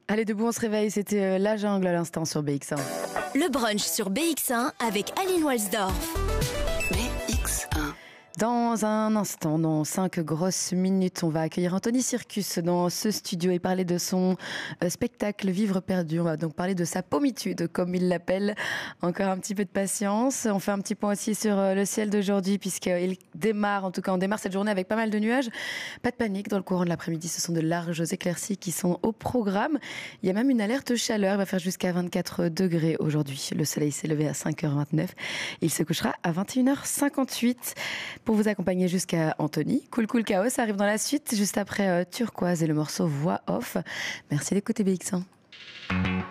Allez, debout, on se réveille. C'était La Jungle à l'instant sur BX1. Le brunch sur BX1 avec Aline Walsdorf. BX1. Dans un instant, dans 5 grosses minutes, on va accueillir Anthony Circus dans ce studio et parler de son spectacle Vivre perdu. On va donc parler de sa pommitude, comme il l'appelle. Encore un petit peu de patience. On fait un petit point aussi sur le ciel d'aujourd'hui, puisqu'il démarre, en tout cas, on démarre cette journée avec pas mal de nuages. Pas de panique, dans le courant de l'après-midi, ce sont de larges éclaircies qui sont au programme. Il y a même une alerte chaleur, il va faire jusqu'à 24 degrés aujourd'hui. Le soleil s'est levé à 5h29. Il se couchera à 21h58. Pour vous accompagner jusqu'à Anthony, Cool Cool Chaos arrive dans la suite, juste après Turquoise et le morceau Voix Off. Merci d'écouter BX1.